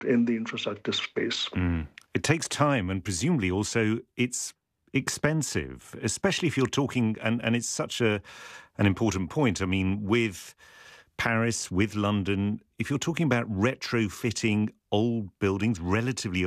in the infrastructure space. It takes time, and presumably also it's expensive, especially if you're talking, and it's such an important point. I mean, with Paris, with London, if you're talking about retrofitting old buildings, relatively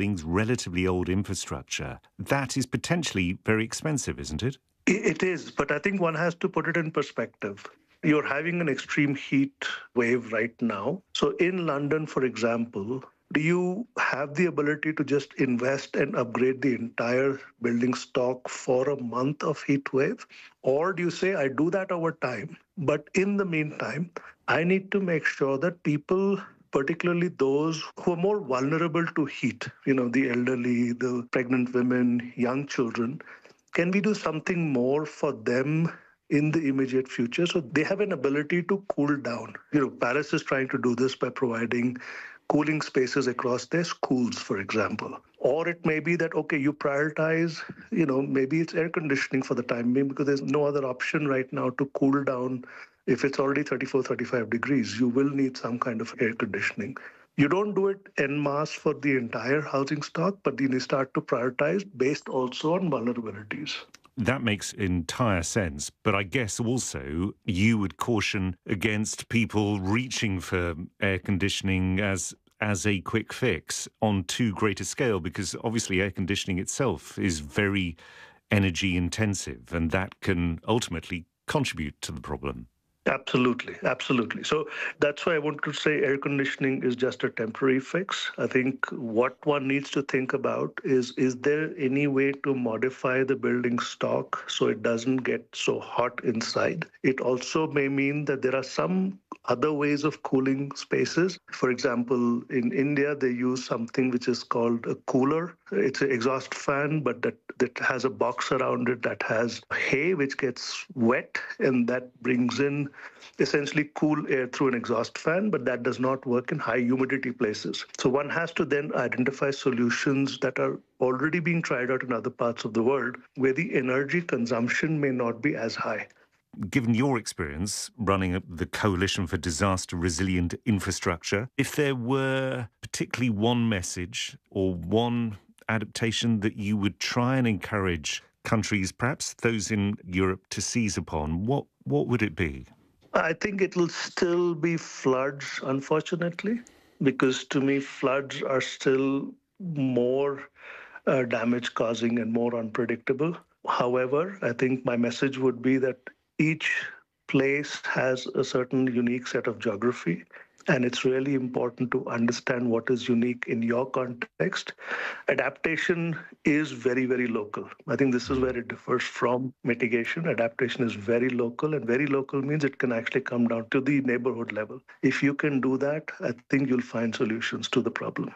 old infrastructure, that is potentially very expensive, isn't it? It is, but I think one has to put it in perspective. You're having an extreme heat wave right now. So in London, for example, do you have the ability to just invest and upgrade the entire building stock for a month of heat wave? Or do you say, I do that over time, but in the meantime, I need to make sure that people, particularly those who are more vulnerable to heat, the elderly, the pregnant women, young children, can we do something more for them in the immediate future so they have an ability to cool down? Paris is trying to do this by providing cooling spaces across their schools, for example. Or it may be that, okay, you prioritize, maybe it's air conditioning for the time being because there's no other option right now to cool down. If it's already 34, 35 degrees, you will need some kind of air conditioning. You don't do it en masse for the entire housing stock, but then you start to prioritize based also on vulnerabilities. That makes entire sense. But I guess also you would caution against people reaching for air conditioning as a quick fix on too great a scale, because obviously air conditioning itself is very energy intensive, and that can ultimately contribute to the problem. Absolutely. So that's why I want to say air conditioning is just a temporary fix. I think what one needs to think about is there any way to modify the building stock so it doesn't get so hot inside? It also may mean that there are some other ways of cooling spaces. For example, in India, they use something which is called a cooler. It's an exhaust fan, but that has a box around it that has hay which gets wet, and that brings in essentially cool air through an exhaust fan, but that does not work in high humidity places. So one has to then identify solutions that are already being tried out in other parts of the world where the energy consumption may not be as high. Given your experience running the Coalition for Disaster Resilient Infrastructure, if there were particularly one message or one adaptation that you would try and encourage countries, perhaps those in Europe, to seize upon, what would it be? I think it will still be floods, unfortunately, because to me, floods are still more damage causing and more unpredictable. However, I think my message would be that each place has a certain unique set of geography, and it's really important to understand what is unique in your context. Adaptation is very, very local. I think this is where it differs from mitigation. Adaptation is very local, and very local means it can actually come down to the neighborhood level. If you can do that, I think you'll find solutions to the problem.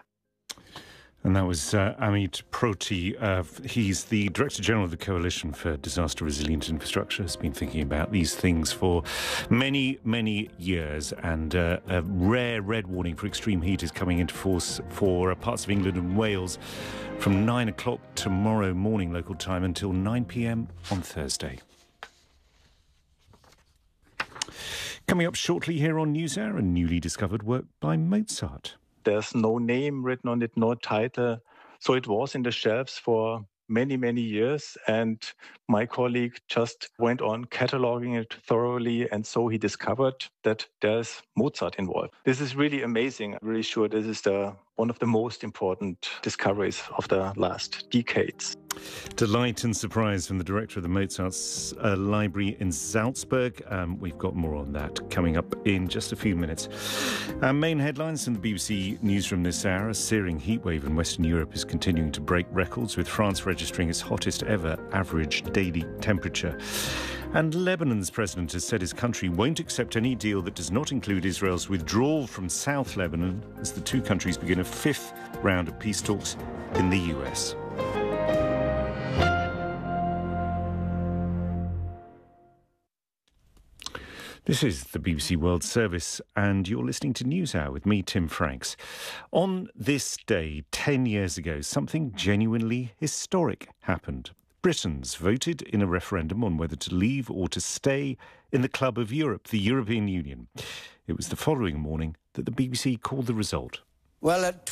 And that was Amit Proti. He's the Director General of the Coalition for Disaster Resilient Infrastructure. Has been thinking about these things for many, many years. And a rare red warning for extreme heat is coming into force for parts of England and Wales from 9 o'clock tomorrow morning local time until 9 p.m. on Thursday. Coming up shortly here on NewsHour, a newly discovered work by Mozart. There's no name written on it, no title. So it was in the shelves for many, many years. And my colleague just went on cataloging it thoroughly. And so he discovered that there's Mozart involved. This is really amazing. I'm really sure this is one of the most important discoveries of the last decades. Delight and surprise from the director of the Mozart's library in Salzburg. We've got more on that coming up in just a few minutes. Our main headlines from the BBC newsroom this hour. A searing heatwave in Western Europe is continuing to break records, with France registering its hottest ever average daily temperature. And Lebanon's president has said his country won't accept any deal that does not include Israel's withdrawal from South Lebanon as the two countries begin a fifth round of peace talks in the US. This is the BBC World Service, and you're listening to NewsHour with me, Tim Franks. On this day, 10 years ago, something genuinely historic happened. Britons voted in a referendum on whether to leave or to stay in the Club of Europe, the European Union. It was the following morning that the BBC called the result Well, at